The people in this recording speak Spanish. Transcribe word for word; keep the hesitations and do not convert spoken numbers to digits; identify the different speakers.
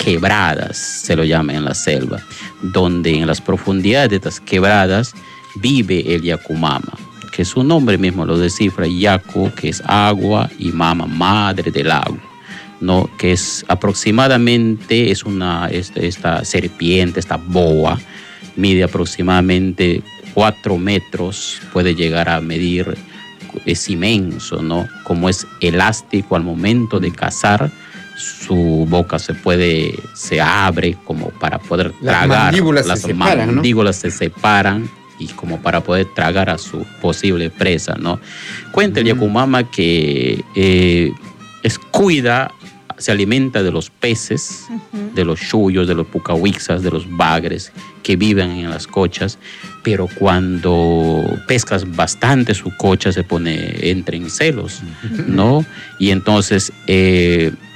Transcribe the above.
Speaker 1: quebradas, se lo llama en la selva, donde en las profundidades de estas quebradas vive el Yakumama, que su nombre mismo lo descifra, Yaku, que es agua, y Mama, madre del agua, ¿no? Que es aproximadamente, es una, esta, esta serpiente, esta boa, mide aproximadamente cuatro metros, puede llegar a medir, es inmenso, ¿no? Como es elástico al momento de cazar, su boca se puede, se abre como para poder tragar.
Speaker 2: Las mandíbulas
Speaker 1: Las
Speaker 2: se separan,
Speaker 1: mandíbulas
Speaker 2: ¿no?
Speaker 1: se separan y como para poder tragar a su posible presa, ¿no? Cuenta el Yakumama que eh, es, cuida, se alimenta de los peces, uh-huh. de los chuyos, de los pucahuixas, de los bagres que viven en las cochas, pero cuando pescas bastante su cocha se pone, entra en celos, uh-huh. ¿no? Y entonces eh,